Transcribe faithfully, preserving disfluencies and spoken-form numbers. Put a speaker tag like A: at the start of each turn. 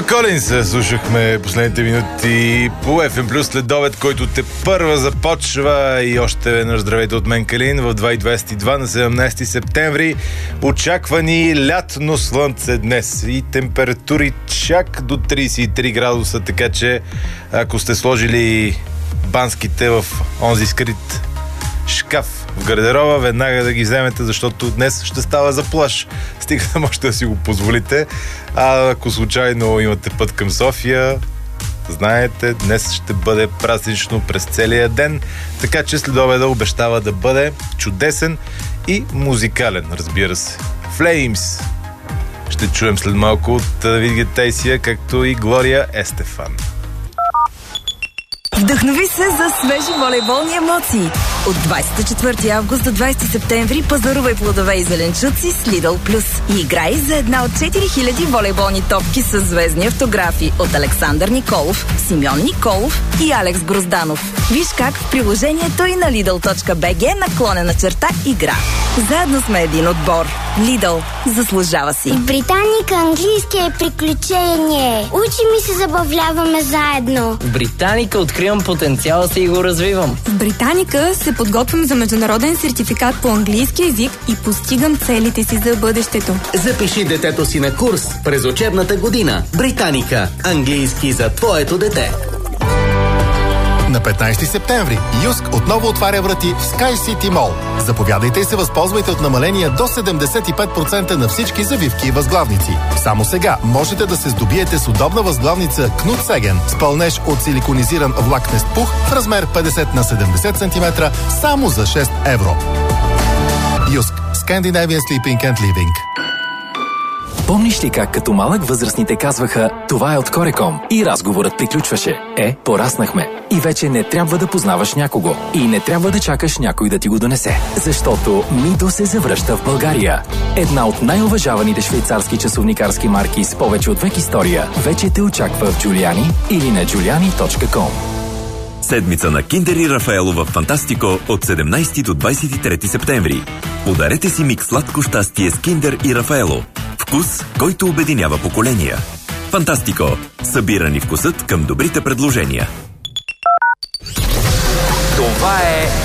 A: Фил Колинс слушахме последните минути по Еф Ем Плюс следобед, който те първа започва. И още веднъж здравейте от мен, Калин, в два и двадесет и два на седемнадесети септември. Очаква ни лятно слънце днес и температури чак до тридесет и три градуса, така че ако сте сложили банските в онзи скрит шкаф в гардероба, веднага да ги вземете, защото днес ще става за плаж. Стига да можете да си го позволите. А ако случайно имате път към София, знаете, днес ще бъде празнично през целия ден, така че следобеда обещава да бъде чудесен и музикален, разбира се. Flames ще чуем след малко от Давид Гетейсия, както и Глория Естефан.
B: Вдъхнови се за свежи волейболни емоции. От двадесет и четвърти август до двадесети септември пазарувай плодове и зеленчуци с Lidl Plus и играй за една от четири хиляди волейболни топки с звездни автографи от Александър Николов, Симеон Николов и Алекс Грозданов. Виж как в приложението и на Lidl точка би джи наклонена черта игра. Заедно сме един отбор. Lidl. Заслужава си.
C: В Британика английски е приключение. Учим и се забавляваме заедно.
D: В Британика откривам потенциала си и го развивам.
E: В Британика се подготвям за международен сертификат по английски език и постигам целите си за бъдещето.
F: Запиши детето си на курс през учебната година. Британика. Английски за твоето дете.
G: На петнадесети септември Юск отново отваря врати в Sky City Mall. Заповядайте и се възползвайте от намаления до седемдесет и пет процента на всички завивки и възглавници. Само сега можете да се здобиете с удобна възглавница Кнут Сега с пълнеж от силиконизиран влакнест пух в размер петдесет на седемдесет сантиметра само за шест евро. Юск. Scandinavian Sleeping and Living.
H: Помниш ли как като малък възрастните казваха "това е от Кореком" и разговорът приключваше? Е, пораснахме. И вече не трябва да познаваш някого. И не трябва да чакаш някой да ти го донесе. Защото Мидо се завръща в България. Една от най-уважаваните швейцарски часовникарски марки с повече от век история вече те очаква в Джулиани или на джулиани точка ком.
I: Седмица на Киндер и Рафаело в Фантастико от седемнадесети до двадесет и трети септември. Подарете си микс сладко щастие с Киндер и Рафаело. Вкус, който обединява поколения. Фантастико. Събира ни вкусът към добрите предложения.
J: Това е